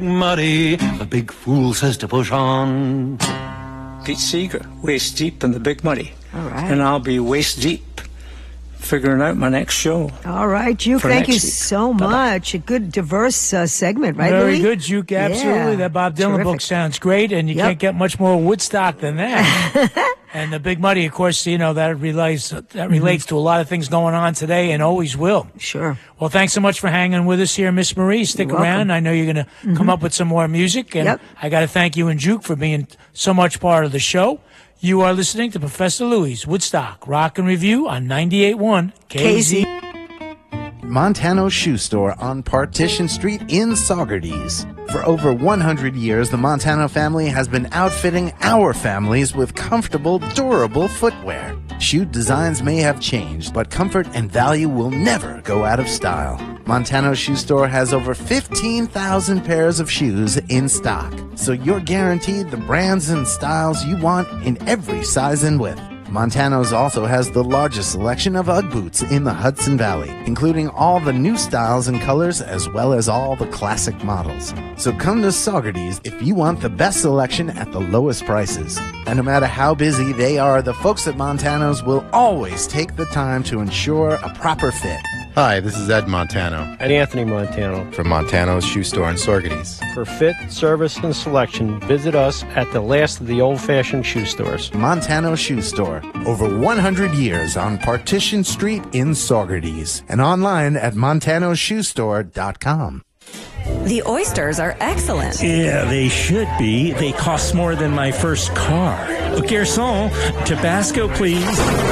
Muddy, the big fool says to push on. Pete Seeger, waist deep in the Big Muddy. All right. And I'll be waist deep figuring out my next show. All right, Juke, thank you so much. A good, diverse segment, right, Very Louis? good, Juke, absolutely. Yeah, That Bob Dylan terrific. book sounds great, and you can't get much more Woodstock than that. And the Big Muddy, of course, that relates to a lot of things going on today and always will. Sure. Well, thanks so much for hanging with us here, Miss Marie. Stick You're around. welcome. I know you're going to come up with some more music, and I got to thank you and Juke for being so much part of the show. You are listening to Professor Louis' Woodstock Rock and Review on 98.1 KZ. Montano's Shoe Store on Partition Street in Saugerties. For over 100 years, the Montano family has been outfitting our families with comfortable, durable footwear. Shoe designs may have changed, but comfort and value will never go out of style. Montano's Shoe Store has over 15,000 pairs of shoes in stock, so you're guaranteed the brands and styles you want in every size and width. Montano's also has the largest selection of Ugg boots in the Hudson Valley, including all the new styles and colors as well as all the classic models. So come to Saugerties if you want the best selection at the lowest prices. And no matter how busy they are, the folks at Montano's will always take the time to ensure a proper fit. Hi, this is Ed Montano. And Anthony Montano. From Montano's Shoe Store in Saugerties. For fit, service, and selection, visit us at the last of the old-fashioned shoe stores. Montano Shoe Store. Over 100 years on Partition Street in Saugerties. And online at montanoshoestore.com. The oysters are excellent. Yeah, they should be. They cost more than my first car. Garçon, Tabasco, please.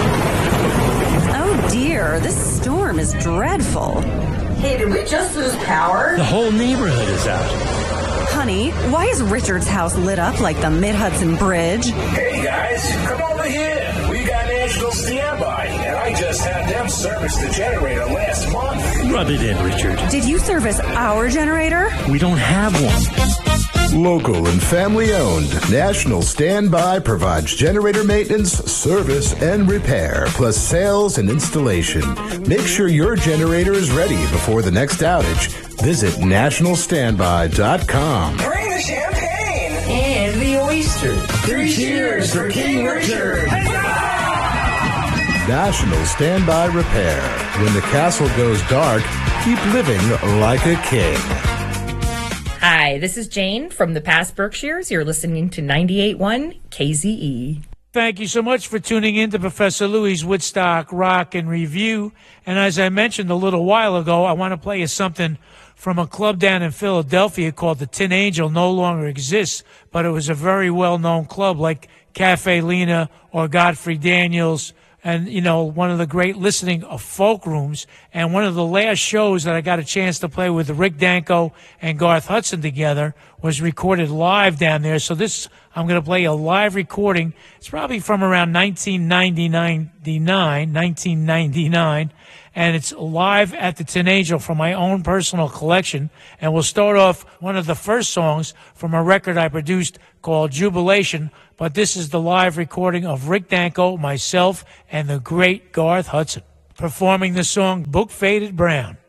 Oh dear, this storm is dreadful. Hey, did we just lose power? The whole neighborhood is out. Honey, why is Richard's house lit up like the Mid-Hudson Bridge? Hey guys, come over here. We got National Standby, and I just had them service the generator last month. Rub it in, Richard. Did you service our generator? We don't have one. Local and family-owned, National Standby provides generator maintenance, service, and repair, plus sales and installation. Make sure your generator is ready before the next outage. Visit nationalstandby.com. Bring the champagne! And the oysters. 3 cheers for King Richard! National Standby Repair. When the castle goes dark, keep living like a king. Hi, this is Jane from the past Berkshires. You're listening to 98.1 KZE. Thank you so much for tuning in to Professor Louis' Woodstock Rock and Review. And as I mentioned a little while ago, I want to play you something from a club down in Philadelphia called the Tin Angel. No longer exists, but it was a very well-known club like Cafe Lena or Godfrey Daniels, and, one of the great listening of folk rooms. And one of the last shows that I got a chance to play with Rick Danko and Garth Hudson together was recorded live down there. So I'm going to play a live recording. It's probably from around 1999, and it's live at the Tin Angel from my own personal collection. And we'll start off one of the first songs from a record I produced called Jubilation, but this is the live recording of Rick Danko, myself, and the great Garth Hudson performing the song Book Faded Brown.